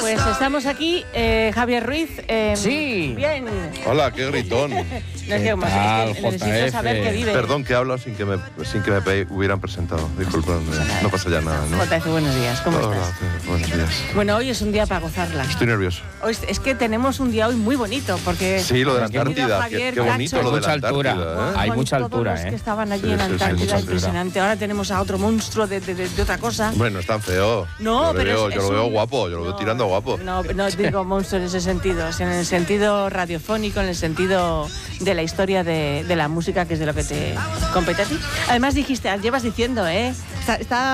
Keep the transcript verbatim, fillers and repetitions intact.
Pues estamos aquí, eh, Javier Ruiz. Eh, Sí. Bien. Hola, qué gritón. No, es que, ¿Qué como- es tal, que necesito J F? saber que vive. Perdón que hablo sin que me, sin que me pe- hubieran presentado. Disculpadme, no pasa ya nada, ¿no? J F, buenos días, ¿cómo Hola, estás? buenos días. Bueno, hoy es un día para gozarla. Estoy nervioso. Hoy es, es que tenemos un día hoy muy bonito, porque... Sí, lo de la hemos tenido a Antártida. Qué, Javier qué bonito Cacho, lo de Mucha la altura. Antártida, ¿eh? Hay con mucha todos altura, los ¿eh? que estaban allí Sí, en sí, sí, Antártida, mucha altura. impresionante. Ahora tenemos a otro monstruo de, de- de- de otra cosa. Bueno, no es tan feo. No, yo lo pero veo, es- yo es lo veo un- guapo, yo lo veo no, tirando guapo. No, no digo monstruo en ese sentido, sino en el sentido radiofónico, en el sentido de la historia de, de la música, que es de lo que te compete a ti. Además dijiste, llevas diciendo, ¿eh? Está, está